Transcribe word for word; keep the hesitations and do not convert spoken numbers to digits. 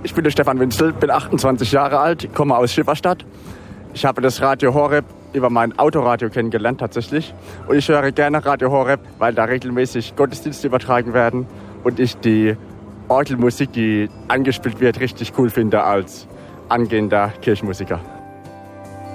Ich bin der Stefan Winzel, bin achtundzwanzig Jahre alt, komme aus Schifferstadt. Ich habe das Radio Horeb über mein Autoradio kennengelernt tatsächlich. Und ich höre gerne Radio Horeb, weil da regelmäßig Gottesdienste übertragen werden und ich die Orgelmusik, die angespielt wird, richtig cool finde als angehender Kirchenmusiker.